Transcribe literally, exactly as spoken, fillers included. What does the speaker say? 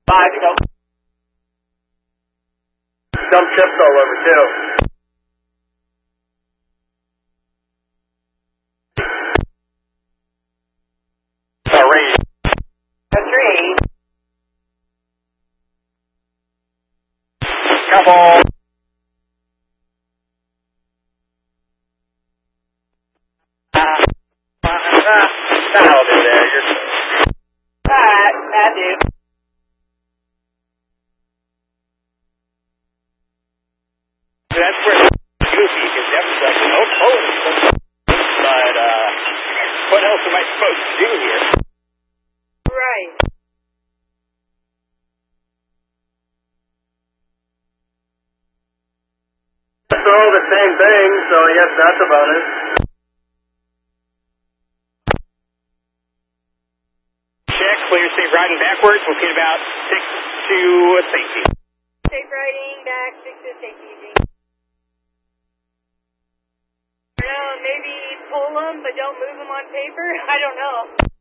Five to go. Some chips all over too. Three. Three. Couple. Uh, uh, uh, that'll do there. You're good. Alright, that dude. That's where Goofy can definitely like, oh, oh, but, uh, what else am I supposed to do here? Right. It's all the same thing, so I guess that's a bonus. Check, clear, safe riding backwards. We'll get about six to safety. Safe riding back, six to safety. I don't know, maybe pull them, but don't move them on paper. I don't know.